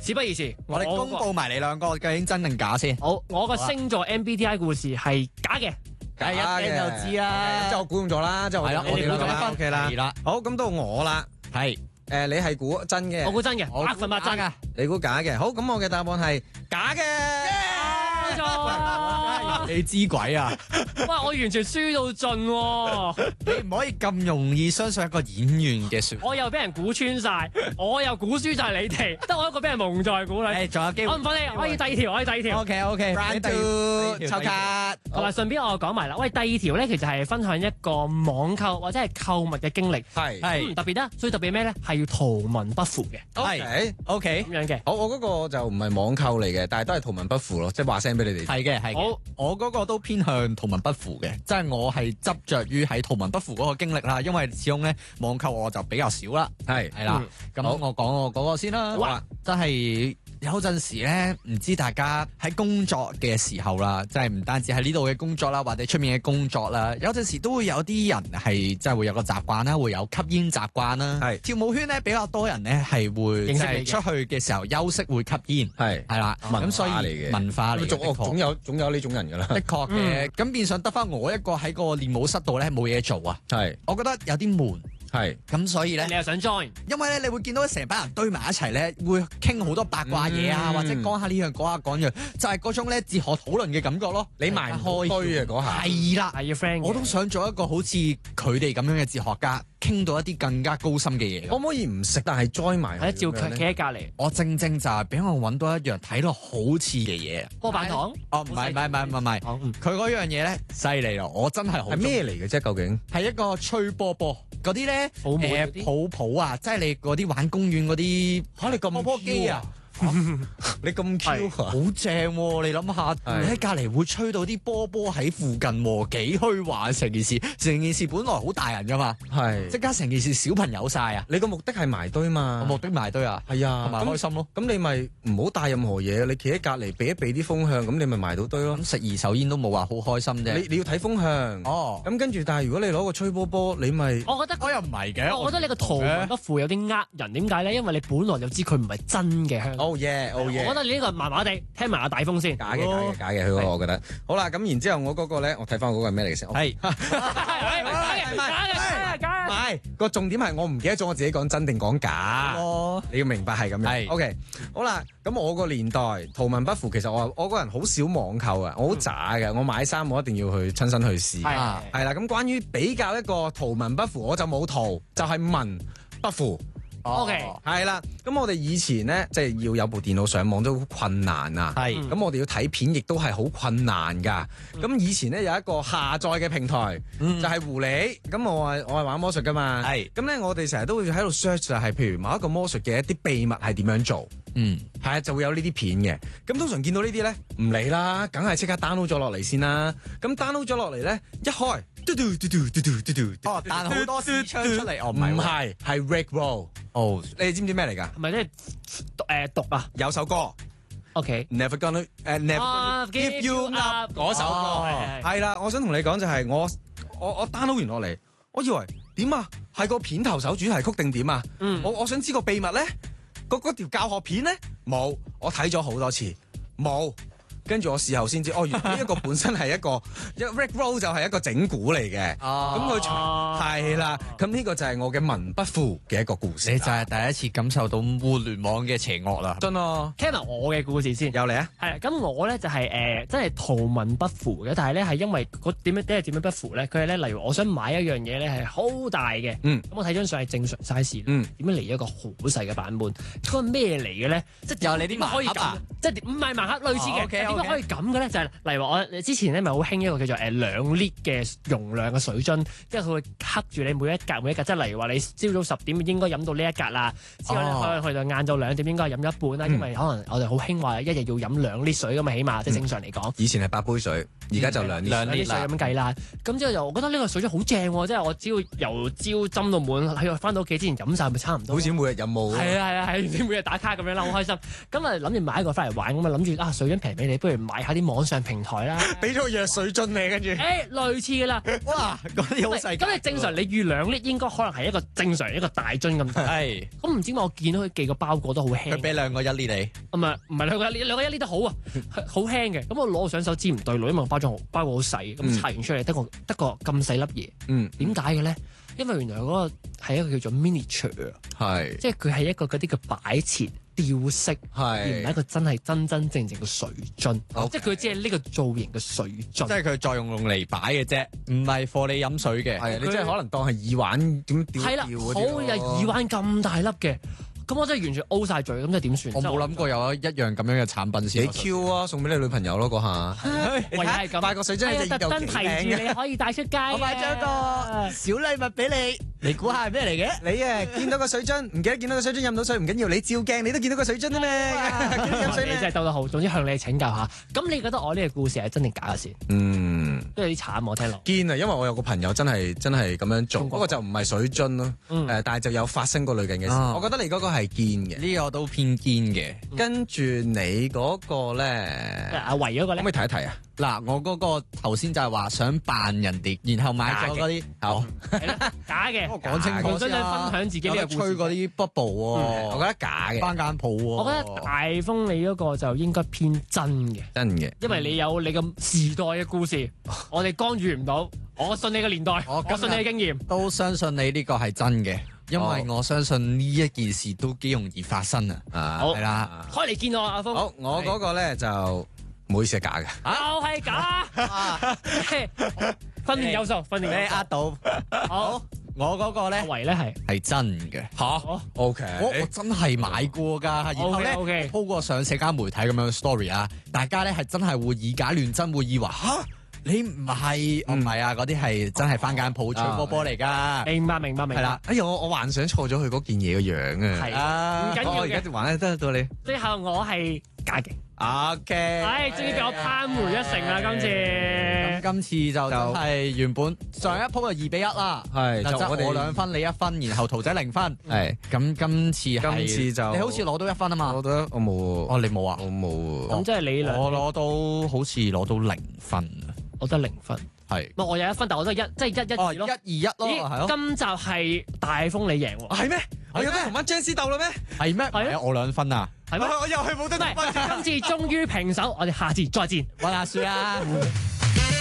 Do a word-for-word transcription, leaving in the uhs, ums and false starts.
事不宜遲， 我哋公佈埋你兩個究竟真定假先。 好，我個星座 M B T I 故事係假嘅。 梗係一聽就知啦。 咁即係我估中咗啦，即係我係啦， 我哋你估中一分啦 OK 啦。 係啦， 好，咁到我啦。 係誒，你係估真嘅， 我估真嘅， 我百分百真㗎。 你估假嘅。好，咁我嘅答案係假嘅。 冇錯。 你知鬼啊！ 哇！我完全輸到盡喎， 你唔可以咁容易相信一個演員嘅説話。 我又俾人估穿晒，我又估輸晒你哋，得我一個俾人蒙在鼓裏。 誒，仲有機會。 我唔信你，可以第二條，可以第二條。 OK OK。 Round 第二 two， 第二條抽卡。 同埋順便我講埋啦，喂，第二條咧其實係分享一個網購或者係購物嘅經歷， 係係嗯特別啦，最特別咩咧？係要圖文不符嘅， 係 OK。 咁樣嘅。 好，我嗰個就唔係網購嚟嘅，但係都係圖文不符咯，即係話聲俾你哋。 係嘅係嘅。 好， 我嗰個都偏向圖文不符嘅，即係我係執着於喺圖文不符嗰個經歷啦，因為始終咧網購我就比較少啦。 係係啦，咁好我講我嗰個先啦。 好啊， 真係有陣時咧，唔知大家喺工作嘅時候啦，即係唔單止喺呢度嘅工作啦，或者出面嘅工作啦，有陣時都會有啲人係即係會有個習慣啦，會有吸煙習慣啦。 係跳舞圈咧比較多人咧係會即認識你嘅係出去嘅時候休息會吸煙， 係係啦， 文化咁所以嚟嘅文化嚟嘅， 總的確總有總有呢種人㗎啦。 的確嘅，咁變相得翻我一個喺個練舞室度咧冇嘢做啊， 係我覺得有啲悶， 係咁所以咧你。又想 join？ 因為咧，你會見到成班人堆埋一齊咧，會傾好多八卦嘢啊， 嗯或者講下呢樣講下講樣，就係嗰種咧哲學討論嘅感覺咯。 你埋唔開堆啊嗰下。 係啦， 係要 friend 嘅。 我都想做一個好似佢哋咁樣嘅哲學家，傾到一啲更加高深嘅嘢。 可唔可以唔食，但係 join 埋佢係照咁樣企咧？ 喺隔離， 我正正就係俾我揾到一樣睇落好似嘅嘢。 波板糖。 哦，唔係唔係唔係唔係， 哦嗯佢嗰樣嘢咧犀利咯！我真係好係咩嚟嘅啫？究竟？ 係一個吹波波嗰啲咧， 泡沫嗰啲誒泡泡啊，即係你嗰啲玩公園嗰啲嚇你咁波波機啊！ 你咁 Q 啊？ 好正喎！你諗下， 係你喺隔離會吹到啲波波喺附近喎，幾虛幻成件事。成件事本來好大人噶嘛， 係即刻成件事小朋友晒啊！ 你個目的係埋堆嘛？ 我目的埋堆啊， 係啊， 同埋開心咯。 咁你咪唔好帶任何嘢，你企喺隔離避一避啲風向，咁你咪埋到堆咯。 咁食二手煙都冇話好開心啫。 你你要睇風向。 哦， 咁跟住，但係如果你攞個吹波波，你咪我覺得我又唔係嘅， 我覺得你個圖文不符有啲呃人，點解咧？因為你本來就知佢唔係真嘅香港。 Oh yeah, oh 我覺 yeah。 得你呢個麻麻地，聽埋阿大風先。 假嘅，假嘅，假嘅，佢嗰個我覺得。好啦，咁然之後我嗰個咧，我睇翻我嗰個係咩嚟嘅先？ 係假嘅，假嘅，假唔嘅。 係個重點係我唔記得咗我自己講真定講假。 哦， 你要明白係咁樣。 係 OK，好啦，咁我個年代圖文不符，其實我我個人好少網購啊，我好渣嘅，我買衫我一定要去親身去試。 係啊係啦，咁關於比較一個圖文不符，我就冇圖，就係文不符。 OK 係啦，咁我哋以前咧，即係要有部電腦上網都好困難啊。 係嗯咁我哋要睇片，亦都係好困難㗎。咁以前咧有一個下載嘅平台， 嗯就係狐狸。咁我係我係玩魔術㗎嘛。 係咁咧，我哋成日都會喺度 search 就係譬如某一個魔術嘅一啲秘密係點樣做。 嗯， 係啊，就會有呢啲片嘅。咁通常見到呢啲咧，唔理啦，梗係即刻 download 咗落嚟先啦。咁 download 咗落嚟咧，一開，嘟嘟嘟嘟嘟嘟嘟嘟， 哦，彈好多視窗出嚟，哦，唔唔係喎， 係，係 Rick Roll。 哦， 你哋知唔知咩嚟㗎？ 係咪即係讀誒讀啊有首歌。 ？OK。 Never gonna 誒 never Ah, gonna give you up 嗰首哦歌係啦，我想同你講就係我我我 download 完落嚟，我以為點啊？係個片頭首主題曲定點啊？ 嗯我我想知個秘密咧，嗰嗰條教學片咧冇，我睇咗好多次冇。跟住我事後先知，哦，原來呢一個本身係一個一 Rick Roll 就係一個整蠱嚟嘅， 哦咁佢哦係啦，咁呢個就係我嘅文不符嘅一個故事。 你就係第一次感受到互聯網嘅邪惡啦。 真啊， 聽埋我嘅故事先。 有嚟啊！ 係啦，咁我咧就係、誒、真係圖文不符嘅，但係咧係因為嗰點樣點係點樣不符咧？佢係咧，例如我想買一樣嘢咧係好大嘅，咁、 嗯我睇張相係正常 size， 嗯點樣嚟一個好細嘅版本？嗰個咩嚟嘅咧？即係有你啲點解可以咁盲盒啊？ 即係唔係盲盒類似嘅？ 哦，OK， 點解 OK 可以咁嘅咧？就係、例如我之前咧咪好興一個叫做誒兩 lit 嘅容量嘅水樽，即係佢會刻住你每一格每一格，即係例如話你朝早十點應該飲到呢一格啦，之後咧哦去去到晏晝兩點應該飲一半啦， 嗯因為可能我哋好興話一日要飲兩 lit 水咁嘛，起碼即係正常嚟講。 以前係八杯水，而家就兩年。 兩兩 lit 水咁計啦，咁之後就我覺得呢個水樽好正喎，即係我只要由朝斟到滿，喺翻到屋企之前飲晒咪差唔多。 好似每日任務。 係啊係啊係，你每日打卡咁樣啦，好開心。咁啊諗住買一個翻嚟玩，咁啊諗住啊水樽平俾你，不不如買下啲網上平台啦。 俾咗個藥水樽你，跟住誒、類似嘅啦。 哇，嗰啲好細咁你正常你預兩 lit 應該可能係一個正常一個大樽咁大。 係咁唔知點解我見到佢寄個包裹都好輕。 佢俾兩個一 lit 你， 唔係唔係兩個一 lit，兩個一 lit 都好啊，好輕嘅。咁我攞上手知唔對路，因為包裝好包裹好細，咁拆完出嚟得個得個咁細粒嘢。 嗯點解嘅咧？因為原來嗰個係一個叫做 miniature， 係即係佢係一個嗰啲嘅擺設吊飾，而唔係一係個真係真真正正嘅水樽。 OK 即係佢只係呢個造型嘅水即樽。 係佢作用用嚟擺嘅啫，唔係貨你飲水嘅。 係，你即係可能當係耳環點吊係啦， 吊好嗰啲咯有耳環咁大粒嘅，咁我真係完全 O 晒嘴，咁即係點算？ 我冇諗過有一樣咁樣嘅產品先。 幾 Q 啊，送俾你女朋友咯嗰下。 唯有係咁。 帶個水樽喺隻耳度係啊特登提住你可以帶出街嘅。 我買咗個小禮物俾你，你估下係咩嚟嘅？ 你啊，見到個水樽，唔記得見到個水樽飲唔到水唔緊要，你照鏡你都見到個水樽啊咩？見到飲水你真係咩？ 兜得好，總之向你請教下。咁你覺得我呢個故事係真定假嘅先？ 嗯， 都有啲慘我聽落。 堅啊，因為我有個朋友真係真係咁樣做， 中國不過就唔係水樽咯， 嗯誒，但係就有發生過類近嘅事。 啊我覺得你嗰個係堅嘅， 呢個都偏堅嘅。 跟住你嗰個咧， 阿維嗰個咧可唔可以，提一提啊？ 嗱，我嗰個頭先就係話想扮人哋，然後買咗嗰啲，好係啦，假嘅。 我講清楚我真係先啊分享自己呢個故事有得吹嗰啲 bubble 我覺喎， 得假嘅， 翻間鋪喎。 我覺得大風你嗰個就應該偏真嘅， 真嘅。 因為你有你咁時代嘅故事，我哋干預唔到。我信你嘅年代， 我今日我信你嘅經驗。 都相信你呢個係真嘅，因為我相信呢一件事都幾容易發生啊。 啊好係啦， 開嚟見我阿峰， 好，我嗰個咧就唔好意思係假嘅。 又係假。訓練有素，訓你練有素呃到。 好， 我嗰個阿咧維咧係係真嘅。 嚇好 ，OK， 我我真係買過㗎，然後咧 OK，OK 鋪過上社交媒體咁樣 story 啊，大家咧係真係會以假亂真，會以為吓你唔係，我唔係啊，嗰啲係真係翻間鋪吹波波嚟㗎， 明白明白明白。 係啦， 哎呀，我我幻想錯咗佢嗰件嘢個樣啊！ 係啊唔緊要我而家嘅。 玩得到你。 最後我係假嘅， OK， 唉，終於俾我扳回一城啦！今次咁今次就真係原本上一鋪就二比一啦， 係就我就我哋兩分你一分，然後圖仔零分， 係咁今次係今次就你好似攞到一分啊嘛， 我覺得我冇， 哦你冇啊， 我冇咁即係你兩， 我攞到好似攞到零分啊， 我得零分。 係唔係我有一分，但我都係一，即係一一哦二咯。 一二一咯，係咦， 咯。 今集係大風你贏喎， 係咩？我有得同班 Jazz 鬥啦咩？ 係咩？ 係啊係啊，我兩分啊！ 係咩？ 我又係冇得唔得分。 係，今次終於平手，我哋下次再戰。 揾下輸啦。